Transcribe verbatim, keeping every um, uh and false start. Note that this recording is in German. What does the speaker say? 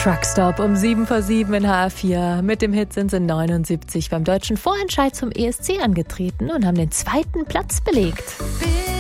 Truckstop um sieben vor sieben in H R vier. Mit dem Hit sind sie neunundsiebzig beim deutschen Vorentscheid zum E S C angetreten und haben den zweiten Platz belegt.